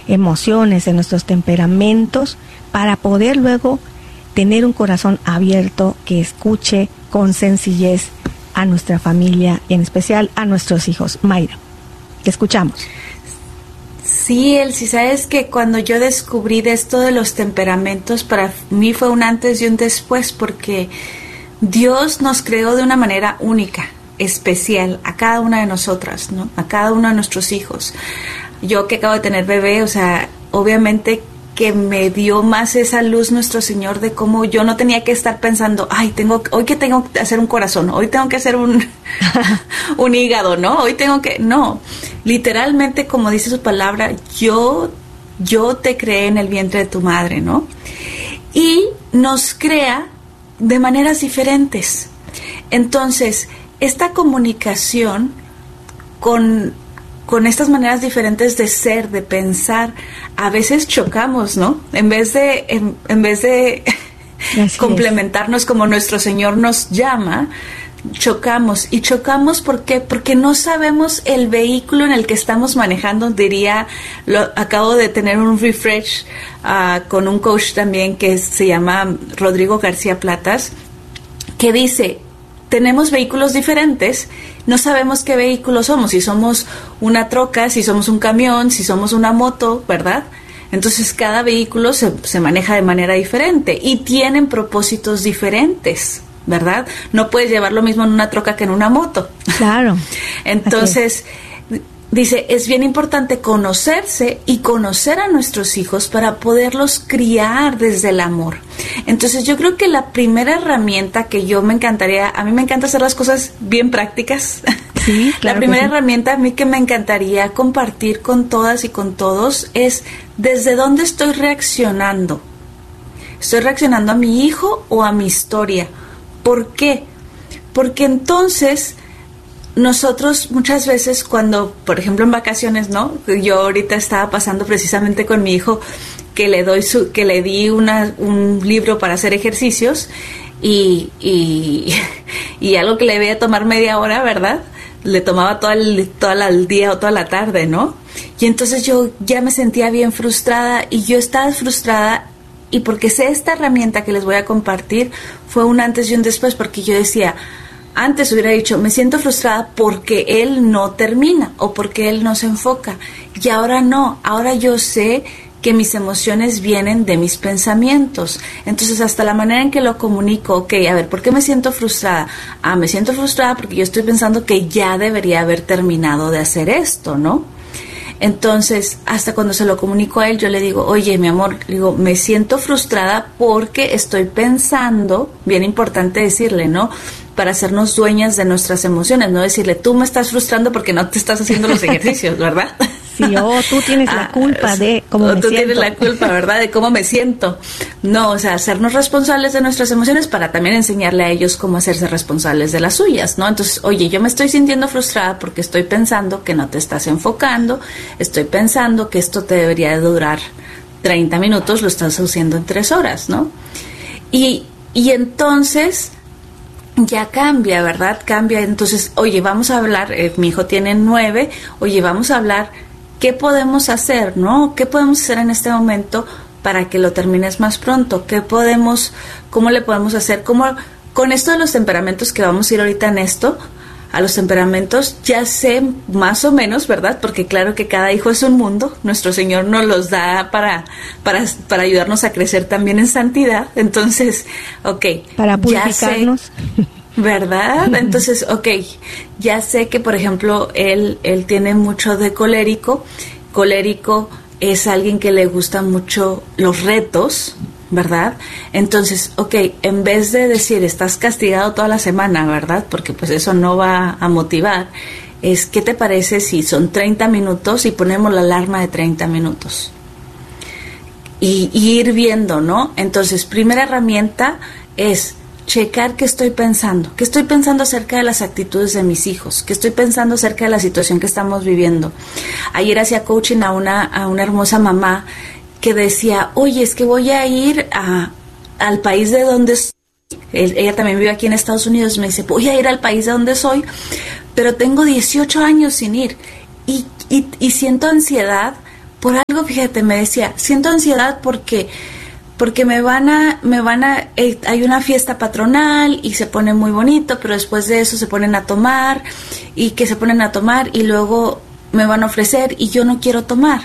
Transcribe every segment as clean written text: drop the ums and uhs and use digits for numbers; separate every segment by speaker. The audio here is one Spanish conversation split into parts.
Speaker 1: emociones, de nuestros temperamentos, para poder luego tener un corazón abierto que escuche con sencillez a nuestra familia y en especial a nuestros hijos. Mayra, te escuchamos.
Speaker 2: Sí, Elsie, sabes que cuando yo descubrí de esto de los temperamentos, para mí fue un antes y un después, porque Dios nos creó de una manera única, especial, a cada una de nosotras, ¿no? A cada uno de nuestros hijos. Yo que acabo de tener bebé, o sea, obviamente que me dio más esa luz nuestro Señor de cómo yo no tenía que estar pensando, ay, hoy que tengo que hacer un corazón, hoy tengo que hacer un hígado, ¿no? Hoy tengo que, no, literalmente como dice su palabra, yo te creé en el vientre de tu madre, ¿no? Y nos crea de maneras diferentes. Entonces, esta comunicación con estas maneras diferentes de ser, de pensar, a veces chocamos, ¿no? En vez de complementarnos como nuestro Señor nos llama, chocamos. ¿Y chocamos por qué? Porque no sabemos el vehículo en el que estamos manejando. Acabo de tener un refresh con un coach también que se llama Rodrigo García Platas, que dice, tenemos vehículos diferentes, no sabemos qué vehículo somos, si somos una troca, si somos un camión, si somos una moto, ¿verdad? Entonces cada vehículo se maneja de manera diferente y tienen propósitos diferentes, ¿verdad? No puedes llevar lo mismo en una troca que en una moto.
Speaker 1: Claro.
Speaker 2: Entonces, dice, es bien importante conocerse y conocer a nuestros hijos para poderlos criar desde el amor. Entonces yo creo que la primera herramienta que a mí me encanta hacer las cosas bien prácticas. Sí, claro. La primera herramienta a mí que me encantaría compartir con todas y con todos es desde dónde estoy reaccionando. ¿Estoy reaccionando a mi hijo o a mi historia? ¿Por qué? Porque entonces nosotros muchas veces cuando, por ejemplo en vacaciones, ¿no? Yo ahorita estaba pasando precisamente con mi hijo que le di un libro para hacer ejercicios y algo que le debía tomar media hora, ¿verdad? Le tomaba todo el día o toda la tarde, ¿no? Y entonces yo ya me sentía bien frustrada y yo estaba frustrada y porque sé esta herramienta que les voy a compartir fue un antes y un después, porque yo decía, antes hubiera dicho, me siento frustrada porque él no termina o porque él no se enfoca. Y ahora no, ahora yo sé que mis emociones vienen de mis pensamientos. Entonces, hasta la manera en que lo comunico, ok, a ver, ¿por qué me siento frustrada? Me siento frustrada porque yo estoy pensando que ya debería haber terminado de hacer esto, ¿no? Entonces, hasta cuando se lo comunico a él, yo le digo, oye, mi amor, me siento frustrada porque estoy pensando, bien importante decirle, ¿no? Para hacernos dueñas de nuestras emociones, no decirle, tú me estás frustrando porque no te estás haciendo los ejercicios, ¿verdad?
Speaker 1: Sí, tú tienes la culpa de cómo me siento.
Speaker 2: Tú tienes la culpa, ¿verdad? De cómo me siento. No, o sea, hacernos responsables de nuestras emociones para también enseñarle a ellos cómo hacerse responsables de las suyas, ¿no? Entonces, oye, yo me estoy sintiendo frustrada porque estoy pensando que no te estás enfocando, estoy pensando que esto te debería de durar 30 minutos, lo estás haciendo en 3 horas, ¿no? Y entonces ya cambia, ¿verdad? Cambia. Entonces, oye, vamos a hablar, mi hijo tiene 9, oye, vamos a hablar, ¿qué podemos hacer, no? ¿Qué podemos hacer en este momento para que lo termines más pronto? ¿Cómo le podemos hacer? Con esto de los temperamentos que vamos a ir ahorita en esto, a los temperamentos ya sé más o menos, ¿verdad? Porque claro que cada hijo es un mundo, nuestro Señor nos los da para ayudarnos a crecer también en santidad. Entonces, ok,
Speaker 1: para purificarnos,
Speaker 2: ¿verdad? Entonces, ok, ya sé que, por ejemplo, él tiene mucho de colérico. Colérico es alguien que le gustan mucho los retos, ¿verdad? Entonces, ok, en vez de decir, estás castigado toda la semana, ¿verdad? Porque pues eso no va a motivar. ¿Qué te parece si son 30 minutos y ponemos la alarma de 30 minutos? Y ir viendo, ¿no? Entonces, primera herramienta es checar qué estoy pensando acerca de las actitudes de mis hijos, qué estoy pensando acerca de la situación que estamos viviendo. Ayer hacía coaching a una hermosa mamá que decía, oye, es que voy a ir al país de donde soy. Ella también vive aquí en Estados Unidos. Me dice, voy a ir al país de donde soy, pero tengo 18 años sin ir y siento ansiedad por algo, fíjate, me decía, siento ansiedad porque hay una fiesta patronal y se pone muy bonito, pero después de eso se ponen a tomar y luego me van a ofrecer y yo no quiero tomar.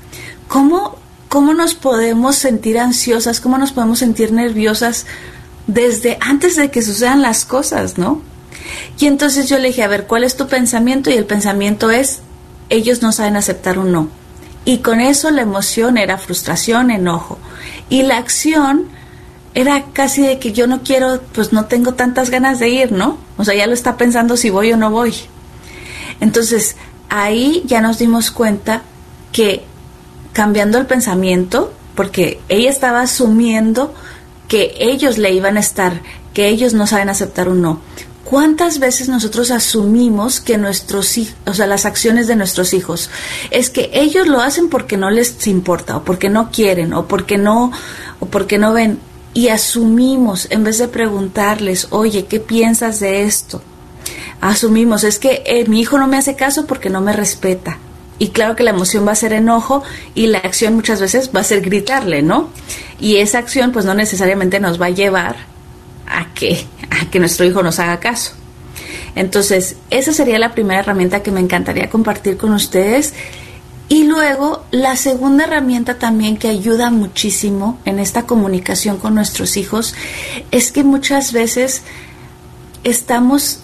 Speaker 2: ¿Cómo nos podemos sentir ansiosas? ¿Cómo nos podemos sentir nerviosas desde antes de que sucedan las cosas, no? Y entonces yo le dije, a ver, ¿cuál es tu pensamiento? Y el pensamiento es, ellos no saben aceptar un no. Y con eso la emoción era frustración, enojo. Y la acción era casi de que yo no quiero, pues no tengo tantas ganas de ir, ¿no? O sea, ya lo está pensando si voy o no voy. Entonces, ahí ya nos dimos cuenta que cambiando el pensamiento, porque ella estaba asumiendo que ellos le iban a estar, que ellos no saben aceptar un no. ¿Cuántas veces nosotros asumimos que nuestros hijos, o sea, las acciones de nuestros hijos, es que ellos lo hacen porque no les importa, o porque no quieren, o porque no ven, y asumimos, en vez de preguntarles, oye, ¿qué piensas de esto? Asumimos, es que mi hijo no me hace caso porque no me respeta. Y claro que la emoción va a ser enojo y la acción muchas veces va a ser gritarle, ¿no? Y esa acción pues no necesariamente nos va a llevar a que nuestro hijo nos haga caso. Entonces, esa sería la primera herramienta que me encantaría compartir con ustedes. Y luego, la segunda herramienta también que ayuda muchísimo en esta comunicación con nuestros hijos es que muchas veces estamos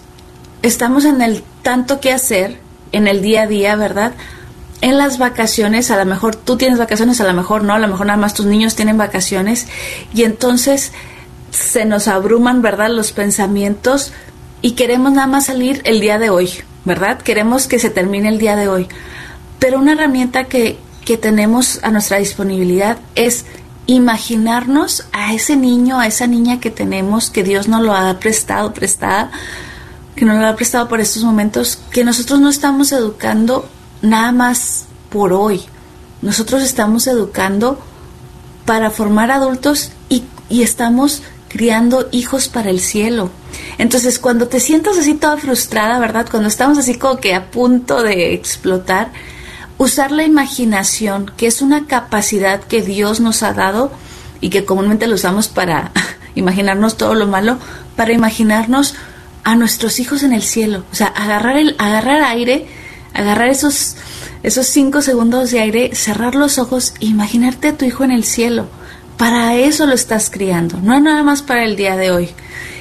Speaker 2: en el tanto que hacer en el día a día, ¿verdad? En las vacaciones, a lo mejor tú tienes vacaciones, a lo mejor no, a lo mejor nada más tus niños tienen vacaciones y entonces se nos abruman, ¿verdad?, los pensamientos y queremos nada más salir el día de hoy, ¿verdad? Queremos que se termine el día de hoy. Pero una herramienta que tenemos a nuestra disponibilidad es imaginarnos a ese niño, a esa niña que tenemos, que Dios nos lo ha prestada, que nos lo ha prestado por estos momentos, que nosotros no estamos educando nada más por hoy. Nosotros estamos educando para formar adultos y estamos criando hijos para el cielo. Entonces, cuando te sientas así toda frustrada, ¿verdad? Cuando estamos así como que a punto de explotar, usar la imaginación, que es una capacidad que Dios nos ha dado y que comúnmente lo usamos para imaginarnos todo lo malo, para imaginarnos a nuestros hijos en el cielo. O sea, agarrar aire, agarrar esos 5 segundos de aire, cerrar los ojos e imaginarte a tu hijo en el cielo. Para eso lo estás criando, no nada más para el día de hoy.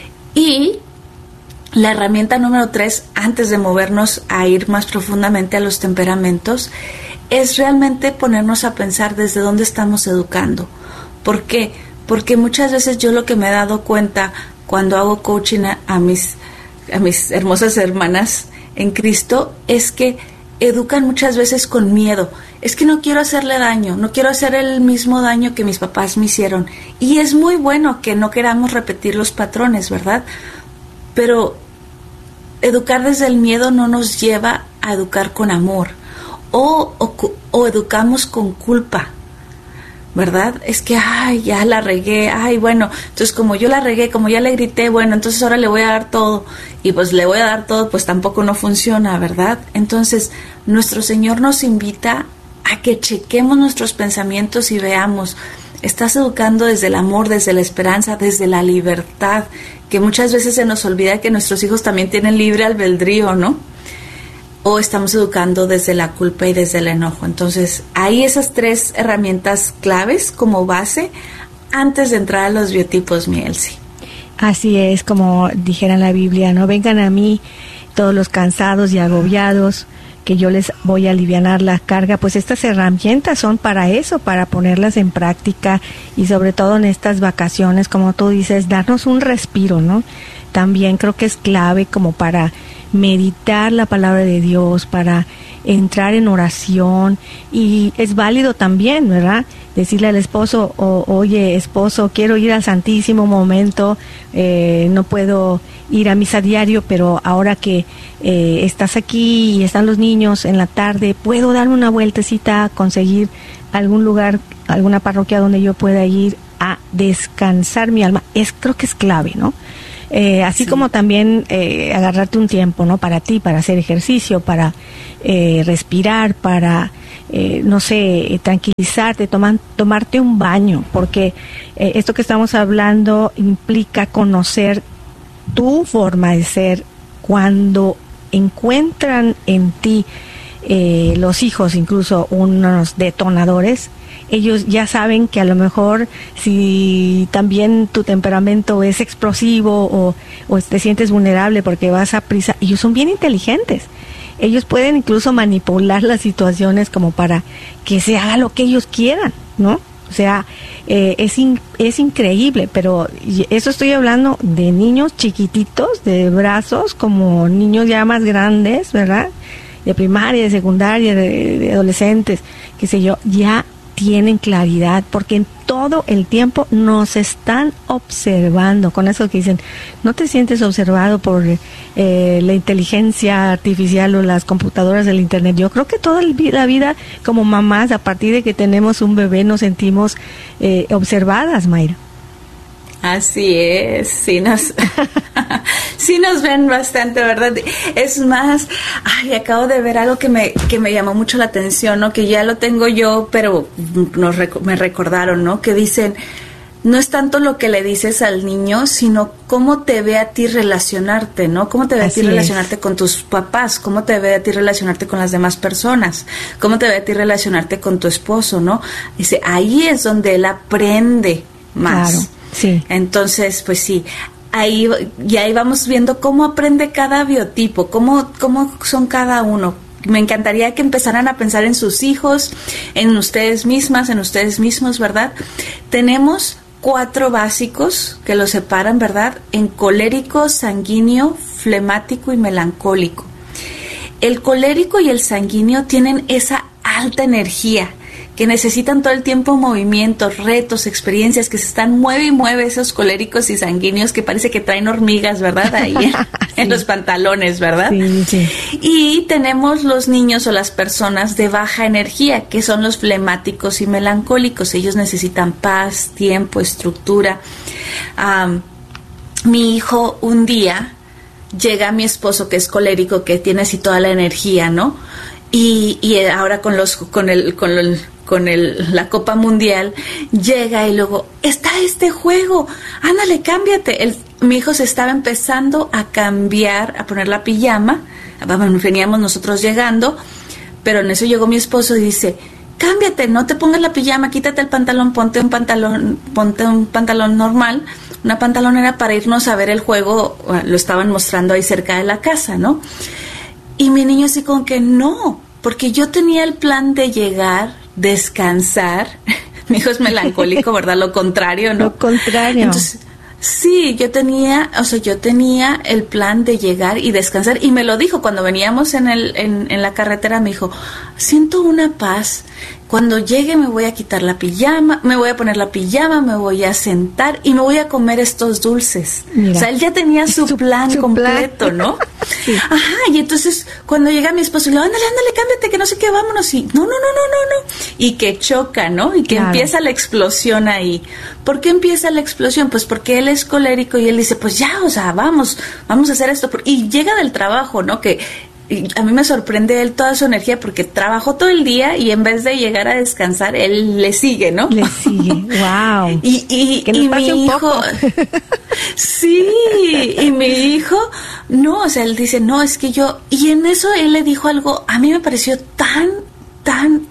Speaker 2: Y la herramienta número 3, antes de movernos a ir más profundamente a los temperamentos, es realmente ponernos a pensar desde dónde estamos educando. ¿Por qué? Porque muchas veces yo lo que me he dado cuenta cuando hago coaching a mis hermosas hermanas en Cristo es que educan muchas veces con miedo. Es que no quiero hacerle daño, no quiero hacer el mismo daño que mis papás me hicieron. Y es muy bueno que no queramos repetir los patrones, ¿verdad? Pero educar desde el miedo no nos lleva a educar con amor. O educamos con culpa, ¿verdad? Es que, ya la regué, bueno, entonces como yo la regué, como ya le grité, bueno, entonces ahora le voy a dar todo. Y pues le voy a dar todo, pues tampoco no funciona, ¿verdad? Entonces, nuestro Señor nos invita a que chequemos nuestros pensamientos y veamos, estás educando desde el amor, desde la esperanza, desde la libertad, que muchas veces se nos olvida que nuestros hijos también tienen libre albedrío, ¿no? O estamos educando desde la culpa y desde el enojo. Entonces, hay esas 3 herramientas claves como base antes de entrar a los biotipos, mi Elsie.
Speaker 1: Así es, como dijera en la Biblia, ¿no? Vengan a mí todos los cansados y agobiados, que yo les voy a alivianar la carga. Pues estas herramientas son para eso, para ponerlas en práctica y sobre todo en estas vacaciones, como tú dices, darnos un respiro, ¿no? También creo que es clave como para meditar la palabra de Dios, para entrar en oración, y es válido también, ¿verdad? Decirle al esposo, oye, esposo, quiero ir al Santísimo momento, no puedo ir a misa diario, pero ahora que estás aquí y están los niños en la tarde, puedo darme una vueltecita, conseguir algún lugar, alguna parroquia donde yo pueda ir a descansar mi alma. Creo que es clave, ¿no? Así sí, como también agarrarte un tiempo, ¿no? Para ti, para hacer ejercicio, para respirar, para no sé, tranquilizarte, tomarte un baño, porque esto que estamos hablando implica conocer tu forma de ser. Cuando encuentran en ti los hijos, incluso unos detonadores, ellos ya saben que a lo mejor si también tu temperamento es explosivo o te sientes vulnerable porque vas a prisa, ellos son bien inteligentes. Ellos pueden incluso manipular las situaciones como para que se haga lo que ellos quieran, ¿no? O sea, es increíble, pero eso estoy hablando de niños chiquititos, de brazos, como niños ya más grandes, ¿verdad? De primaria, de secundaria, de adolescentes, qué sé yo, ya tienen claridad, porque en todo el tiempo nos están observando. Con eso que dicen, no te sientes observado por la inteligencia artificial o las computadoras del internet. Yo creo que toda la vida como mamás, a partir de que tenemos un bebé, nos sentimos observadas, Mayra.
Speaker 2: Así es, sí nos ven bastante, ¿verdad? Es más, acabo de ver algo que me llamó mucho la atención, ¿no? Que ya lo tengo yo, pero me recordaron, ¿no? Que dicen, no es tanto lo que le dices al niño, sino cómo te ve a ti relacionarte, ¿no? Cómo te ve a ti relacionarte con tus papás, cómo te ve a ti relacionarte con las demás personas, cómo te ve a ti relacionarte con tu esposo, ¿no? Dice, ahí es donde él aprende más.
Speaker 1: Claro. Sí.
Speaker 2: Entonces, pues sí, ahí vamos viendo cómo aprende cada biotipo, cómo son cada uno. Me encantaría que empezaran a pensar en sus hijos, en ustedes mismas, en ustedes mismos, ¿verdad? Tenemos 4 básicos que los separan, ¿verdad? En colérico, sanguíneo, flemático y melancólico. El colérico y el sanguíneo tienen esa alta energía, que necesitan todo el tiempo movimientos, retos, experiencias, que se están mueve y mueve esos coléricos y sanguíneos que parece que traen hormigas, ¿verdad? Ahí en los pantalones, ¿verdad?
Speaker 1: Sí, sí.
Speaker 2: Y tenemos los niños o las personas de baja energía, que son los flemáticos y melancólicos. Ellos necesitan paz, tiempo, estructura. Mi hijo un día llega a mi esposo, que es colérico, que tiene así toda la energía, ¿no? Y ahora con la Copa Mundial llega y luego, está este juego, ándale, cámbiate. Mi hijo se estaba empezando a cambiar, a poner la pijama, veníamos nosotros llegando, pero en eso llegó mi esposo y dice, cámbiate, no te pongas la pijama, quítate el pantalón, ponte un pantalón normal, una pantalonera para irnos a ver el juego. Lo estaban mostrando ahí cerca de la casa, ¿no? Y mi niño así como que no, porque yo tenía el plan de llegar, descansar. Mi hijo es melancólico, ¿verdad? Lo contrario, ¿no?
Speaker 1: Lo contrario.
Speaker 2: Entonces, sí, yo tenía el plan de llegar y descansar, y me lo dijo cuando veníamos en la carretera. Me dijo, siento una paz. Cuando llegue me voy a quitar la pijama, me voy a poner la pijama, me voy a sentar y me voy a comer estos dulces. Mira, o sea, él ya tenía su plan completo, ¿no? Sí. Ajá, y entonces cuando llega mi esposo, le digo, ándale, cámbiate, que no sé qué, vámonos. Y no. Y que choca, ¿no? Y que empieza la explosión ahí. ¿Por qué empieza la explosión? Pues porque él es colérico y él dice, pues ya, o sea, vamos a hacer esto. Y llega del trabajo, ¿no? Que a mí me sorprende él toda su energía, porque trabajó todo el día y en vez de llegar a descansar, él le sigue, ¿no?
Speaker 1: Le sigue, wow.
Speaker 2: Y mi hijo, sí, y mi hijo, no, o sea, él dice, no, es que yo, y en eso él le dijo algo, a mí me pareció tan,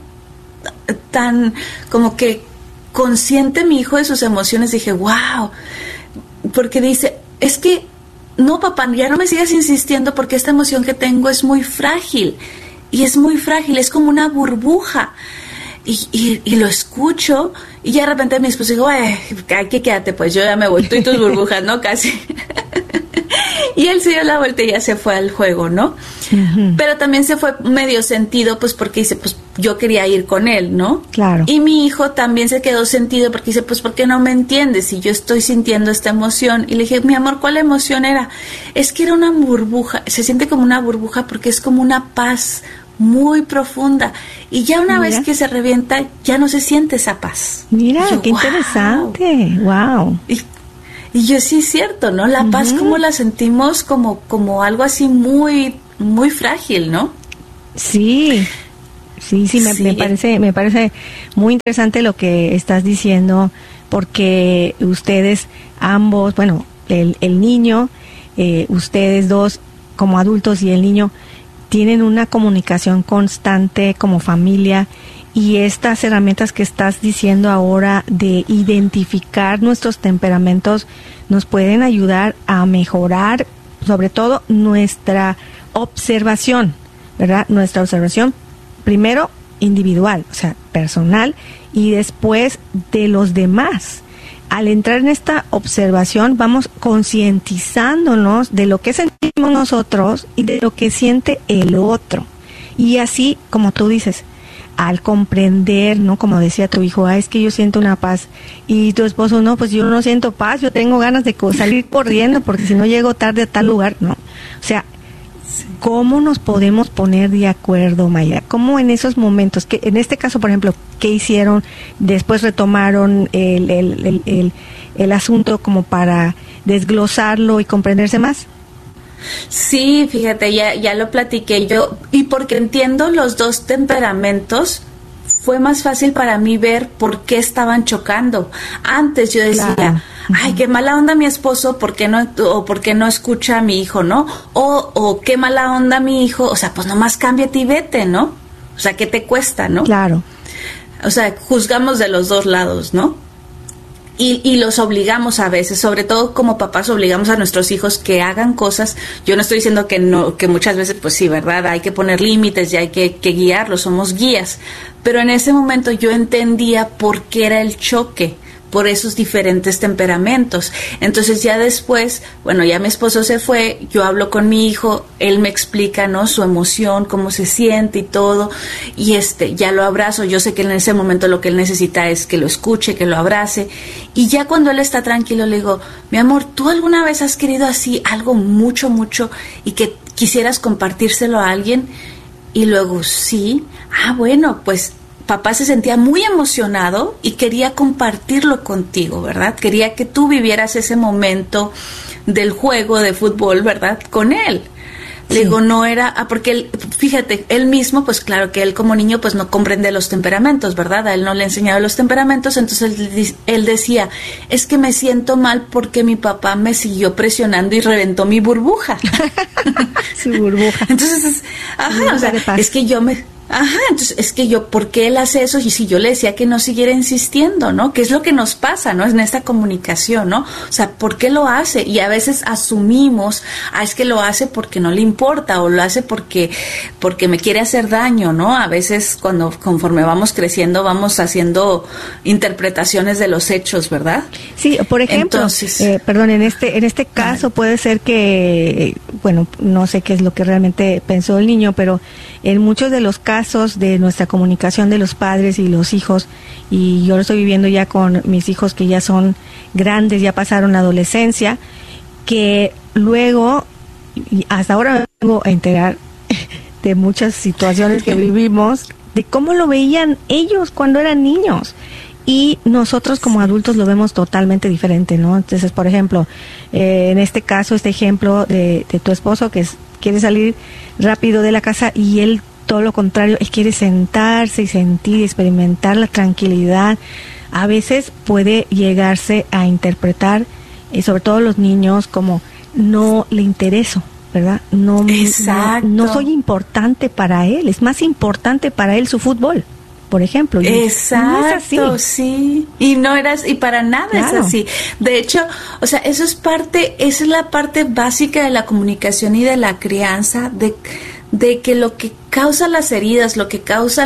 Speaker 2: como que consciente mi hijo de sus emociones. Dije, wow, porque dice, es que, no, papá, ya no me sigas insistiendo, porque esta emoción que tengo es muy frágil. Y es muy frágil, es como una burbuja. Y lo escucho, y ya de repente mi esposo digo, ay, que quédate, pues yo ya me voy, tú y tus burbujas, ¿no? Casi. Y él se dio la vuelta y ya se fue al juego, ¿no? Uh-huh. Pero también se fue medio sentido, pues porque dice, pues yo quería ir con él, ¿no?
Speaker 1: Claro.
Speaker 2: Y mi hijo también se quedó sentido, porque dice, pues ¿por qué no me entiendes si yo estoy sintiendo esta emoción? Y le dije, mi amor, ¿cuál emoción era? Es que era una burbuja, se siente como una burbuja porque es como una paz muy profunda, y ya una vez que se revienta ya no se siente esa paz.
Speaker 1: Mira, yo, qué interesante, wow.
Speaker 2: Y yo, sí, es cierto, ¿no? La paz, como la sentimos como algo así muy, muy frágil, ¿no?
Speaker 1: Sí, Sí, me parece muy interesante lo que estás diciendo, porque ustedes ambos, bueno, el niño, ustedes dos como adultos y el niño tienen una comunicación constante como familia, y estas herramientas que estás diciendo ahora de identificar nuestros temperamentos nos pueden ayudar a mejorar, sobre todo nuestra observación, ¿verdad? Nuestra observación primero individual, o sea, personal, y después de los demás. Al entrar en esta observación vamos concientizándonos de lo que sentimos nosotros y de lo que siente el otro. Y así, como tú dices, al comprender, ¿no? Como decía tu hijo, es que yo siento una paz, y tu esposo, no, pues yo no siento paz, yo tengo ganas de salir corriendo porque si no llego tarde a tal lugar, ¿no? O sea, ¿cómo nos podemos poner de acuerdo, Mayra? ¿Cómo en esos momentos, que en este caso, por ejemplo, qué hicieron? Después retomaron el asunto como para desglosarlo y comprenderse más.
Speaker 2: Sí, fíjate, ya lo platiqué yo, y porque entiendo los dos temperamentos, fue más fácil para mí ver por qué estaban chocando. Antes yo decía, claro, ay, qué mala onda mi esposo, ¿por qué no escucha a mi hijo, no? O qué mala onda mi hijo, o sea, pues nomás cámbiate y vete, ¿no? O sea, ¿qué te cuesta, no?
Speaker 1: Claro.
Speaker 2: O sea, juzgamos de los dos lados, ¿no? Y los obligamos a veces, sobre todo como papás, obligamos a nuestros hijos que hagan cosas. Yo no estoy diciendo que no, que muchas veces, pues sí, ¿verdad? Hay que poner límites y hay que guiarlos, somos guías. Pero en ese momento yo entendía por qué era el choque, por esos diferentes temperamentos. Entonces ya después, bueno, ya mi esposo se fue, yo hablo con mi hijo, él me explica, ¿no? Su emoción, cómo se siente y todo, y ya lo abrazo. Yo sé que en ese momento lo que él necesita es que lo escuche, que lo abrace, y ya cuando él está tranquilo le digo, mi amor, ¿tú alguna vez has querido así algo mucho, mucho y que quisieras compartírselo a alguien? Y luego, sí, bueno, pues papá se sentía muy emocionado y quería compartirlo contigo, ¿verdad? Quería que tú vivieras ese momento del juego de fútbol, ¿verdad? Con él. Le digo, no era, porque él, fíjate, él mismo, pues claro que él como niño pues no comprende los temperamentos, ¿verdad? A él no le he enseñado los temperamentos, entonces él decía, es que me siento mal porque mi papá me siguió presionando y reventó mi burbuja.
Speaker 1: Su burbuja.
Speaker 2: Entonces, o sea, es que entonces es que ¿por qué él hace eso? Y si yo le decía que no siguiera insistiendo, ¿no? ¿Qué es lo que nos pasa, no? En esta comunicación, ¿no? O sea, ¿por qué lo hace? Y a veces asumimos, es que lo hace porque no le importa, o lo hace porque me quiere hacer daño, ¿no? A veces conforme vamos creciendo, vamos haciendo interpretaciones de los hechos, ¿verdad?
Speaker 1: Sí, por ejemplo, entonces, en este caso puede ser que, bueno, no sé qué es lo que realmente pensó el niño, pero en muchos de los casos de nuestra comunicación de los padres y los hijos, y yo lo estoy viviendo ya con mis hijos que ya son grandes, ya pasaron la adolescencia, que luego, y hasta ahora me vengo a enterar de muchas situaciones que vivimos, de cómo lo veían ellos cuando eran niños. Y nosotros como adultos lo vemos totalmente diferente, ¿no? Entonces, por ejemplo, en este caso, este ejemplo de tu esposo que quiere salir rápido de la casa, y él todo lo contrario, él quiere sentarse y sentir, experimentar la tranquilidad. A veces puede llegarse a interpretar, sobre todo los niños, como no le intereso, ¿verdad? No soy importante para él, es más importante para él su fútbol, por ejemplo.
Speaker 2: Exacto,
Speaker 1: no es así.
Speaker 2: Sí. Y para nada claro. Es así. De hecho, o sea, esa es la parte básica de la comunicación y de la crianza, de que lo que causa las heridas, lo que causa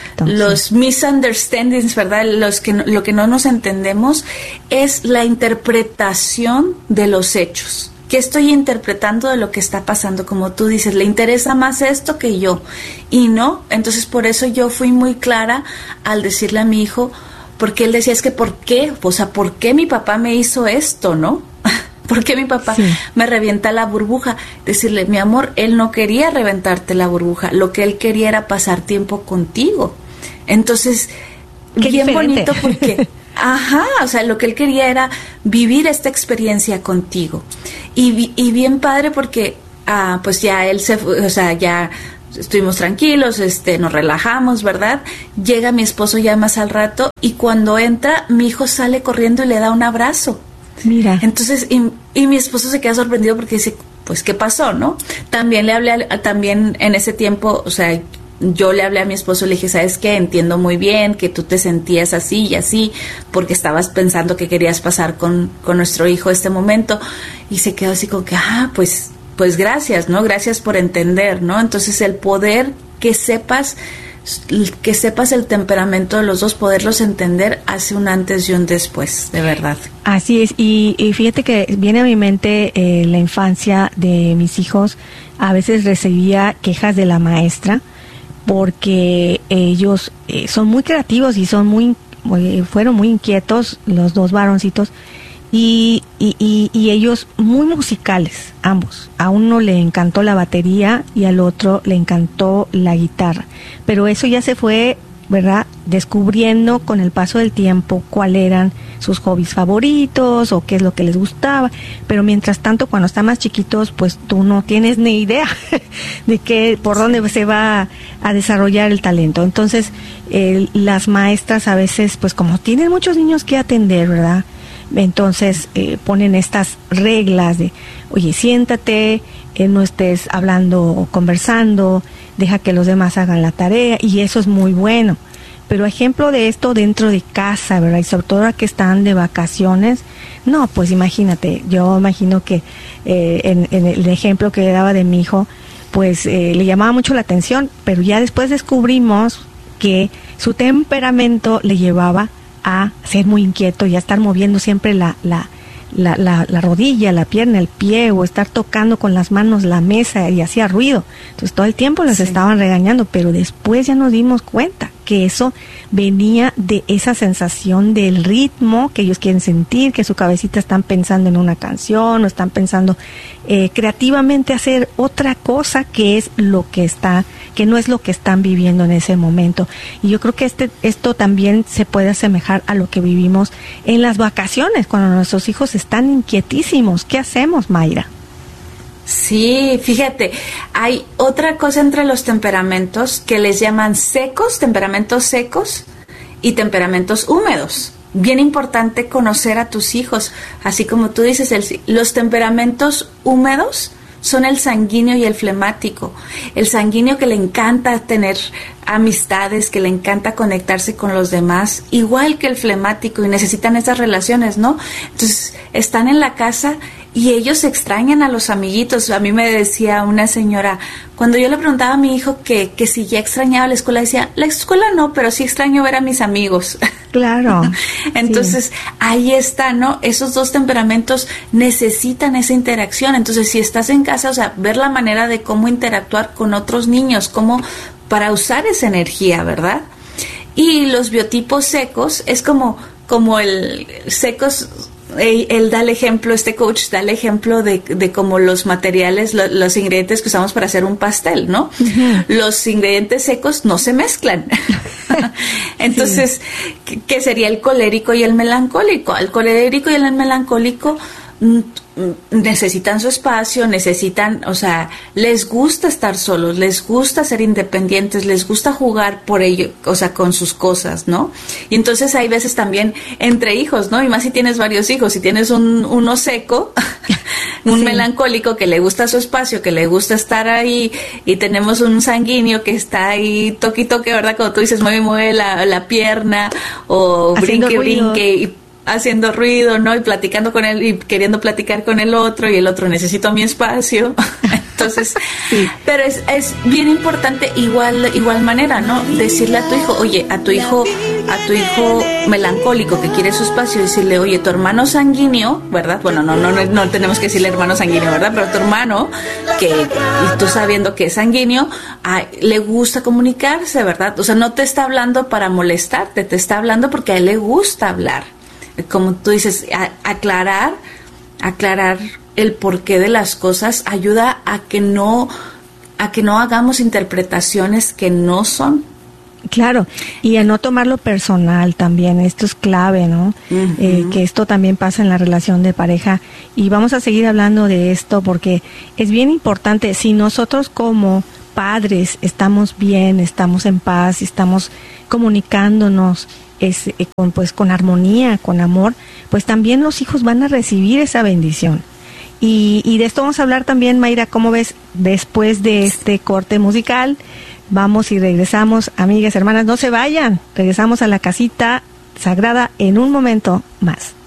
Speaker 2: los misunderstandings, ¿verdad? Lo que no nos entendemos es la interpretación de los hechos. ¿Qué estoy interpretando de lo que está pasando? Como tú dices, le interesa más esto que yo. Y no, entonces por eso yo fui muy clara al decirle a mi hijo, porque él decía, es que ¿por qué? O sea, ¿por qué mi papá me hizo esto, no? ¿Por qué mi papá me revienta la burbuja? Decirle, mi amor, él no quería reventarte la burbuja, lo que él quería era pasar tiempo contigo. Entonces,
Speaker 1: qué
Speaker 2: bien
Speaker 1: diferente.
Speaker 2: Bonito porque, o sea, lo que él quería era vivir esta experiencia contigo. Y bien padre porque, pues ya él se fue, o sea, ya estuvimos tranquilos, nos relajamos, ¿verdad? Llega mi esposo ya más al rato y cuando entra, mi hijo sale corriendo y le da un abrazo.
Speaker 1: Mira.
Speaker 2: Entonces, y mi esposo se queda sorprendido porque dice, pues, ¿qué pasó, no? También le hablé, también en ese tiempo, o sea, yo le hablé a mi esposo y le dije, ¿sabes qué? Entiendo muy bien que tú te sentías así y así, porque estabas pensando que querías pasar con nuestro hijo este momento. Y se quedó así como que, pues gracias, ¿no? Gracias por entender, ¿no? Entonces el poder que sepas el temperamento de los dos, poderlos entender, hace un antes y un después, de verdad.
Speaker 1: Así es, y fíjate que viene a mi mente la infancia de mis hijos. A veces recibía quejas de la maestra porque ellos son muy creativos y fueron muy inquietos, los dos varoncitos, y ellos muy musicales, ambos. A uno le encantó la batería y al otro le encantó la guitarra. Pero eso ya se fue, ¿verdad?, descubriendo con el paso del tiempo cuáles eran sus hobbies favoritos o qué es lo que les gustaba. Pero mientras tanto, cuando están más chiquitos, pues tú no tienes ni idea de por dónde se va a desarrollar el talento. Entonces, las maestras a veces, pues como tienen muchos niños que atender, ¿verdad?, entonces ponen estas reglas de, oye, siéntate, no estés hablando o conversando, deja que los demás hagan la tarea, y eso es muy bueno. Pero ejemplo de esto dentro de casa, ¿verdad? Y sobre todo ahora que están de vacaciones, no, pues imagínate, yo imagino que en el ejemplo que daba de mi hijo, pues le llamaba mucho la atención, pero ya después descubrimos que su temperamento le llevaba a ser muy inquieto y a estar moviendo siempre la rodilla, la pierna, el pie, o estar tocando con las manos la mesa, y hacía ruido. Entonces todo el tiempo les estaban regañando, pero después ya nos dimos cuenta que eso venía de esa sensación del ritmo que ellos quieren sentir, que su cabecita están pensando en una canción o están pensando creativamente hacer otra cosa que no es lo que están viviendo en ese momento. Y yo creo que esto también se puede asemejar a lo que vivimos en las vacaciones, cuando nuestros hijos están inquietísimos. ¿Qué hacemos, Mayra?
Speaker 2: Sí, fíjate, hay otra cosa entre los temperamentos que les llaman temperamentos secos y temperamentos húmedos. Bien importante conocer a tus hijos, así como tú dices, los temperamentos húmedos son el sanguíneo y el flemático. El sanguíneo, que le encanta tener amistades, que le encanta conectarse con los demás, igual que el flemático, y necesitan esas relaciones, ¿no? Entonces, están en la casa y ellos extrañan a los amiguitos. A mí me decía una señora, cuando yo le preguntaba a mi hijo que si ya extrañaba la escuela, decía, la escuela no, pero sí extraño ver a mis amigos.
Speaker 1: Claro.
Speaker 2: Entonces, ahí está, ¿no? Esos dos temperamentos necesitan esa interacción. Entonces, si estás en casa, o sea, ver la manera de cómo interactuar con otros niños, cómo para usar esa energía, ¿verdad? Y los biotipos secos es como el secos. Él da el ejemplo, este coach da el ejemplo de cómo los materiales, los ingredientes que usamos para hacer un pastel, ¿no? Uh-huh. Los ingredientes secos no se mezclan. Entonces, sí. ¿Qué sería el colérico y el melancólico? El colérico y el melancólico necesitan su espacio, o sea, les gusta estar solos, les gusta ser independientes, les gusta jugar por ello, o sea, con sus cosas, ¿no? Y entonces hay veces también entre hijos, ¿no? Y más si tienes varios hijos, si tienes uno seco, un sí. melancólico que le gusta su espacio, que le gusta estar ahí, y tenemos un sanguíneo que está ahí toque, ¿verdad? Como tú dices, mueve la pierna, o brinque, y haciendo ruido, ¿no? Y platicando con él y queriendo platicar con el otro, y el otro necesito mi espacio. Entonces, sí. Pero es bien importante igual manera, ¿no? Decirle a tu hijo, oye, a tu hijo melancólico que quiere su espacio, decirle, oye, tu hermano sanguíneo, ¿verdad? Bueno, no tenemos que decirle hermano sanguíneo, ¿verdad? Pero tu hermano, y tú sabiendo que es sanguíneo, le gusta comunicarse, ¿verdad? O sea, no te está hablando para molestarte, te está hablando porque a él le gusta hablar. Como tú dices, aclarar el porqué de las cosas ayuda a que no hagamos interpretaciones que no son.
Speaker 1: Claro, y a no tomarlo personal también, esto es clave, ¿no? Uh-huh. Que esto también pasa en la relación de pareja, y vamos a seguir hablando de esto porque es bien importante. Si nosotros como padres estamos bien, estamos en paz, estamos comunicándonos con armonía, con amor, pues también los hijos van a recibir esa bendición. Y de esto vamos a hablar también, Mayra, ¿cómo ves? Después de este corte musical, vamos y regresamos, amigas, hermanas, no se vayan, regresamos a la casita sagrada en un momento más.